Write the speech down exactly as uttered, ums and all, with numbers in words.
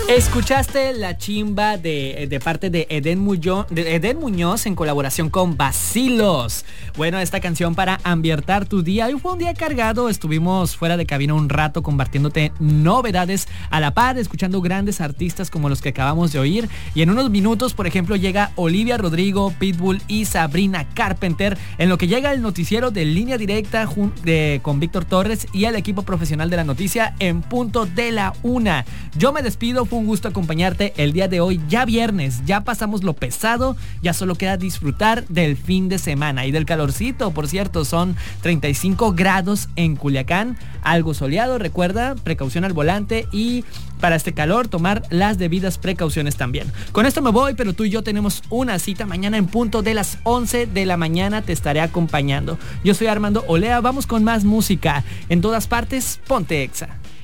Escuchaste La Chimba de, de parte de Eden Muñoz, de Eden Muñoz en colaboración con Bacilos. Bueno, esta canción para ambientar tu día. Hoy fue un día cargado, estuvimos fuera de cabina un rato compartiéndote novedades a la par, escuchando grandes artistas como los que acabamos de oír. Y en unos minutos, por ejemplo, llega Olivia Rodrigo, Pitbull y Sabrina Carpenter, en lo que llega el noticiero de Línea Directa jun- de, con Víctor Torres y el equipo profesional de la noticia en punto de la una. Yo me despido, fue un gusto acompañarte el día de hoy, ya viernes, ya pasamos lo pesado, ya solo queda disfrutar del fin de semana y del calorcito. Por cierto, son treinta y cinco grados en Culiacán, algo soleado, recuerda, precaución al volante y para este calor tomar las debidas precauciones también. Con esto me voy, pero tú y yo tenemos una cita mañana en punto de las once de la mañana, te estaré acompañando. Yo soy Armando Olea, vamos con más música. En todas partes, ponte Exa.